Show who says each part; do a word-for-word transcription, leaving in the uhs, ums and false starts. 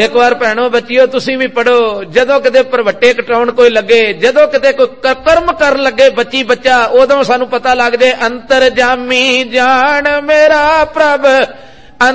Speaker 1: एक बार भैणों बच्चियों तुसी भी पढ़ो, जदों किते परवट्टे कटाउण कोई लगे, जदों किते कोई कर्म कर लगे बच्ची बच्चा, उदों सानू पता लग जाए अंतरजामी जान मेरा प्रभ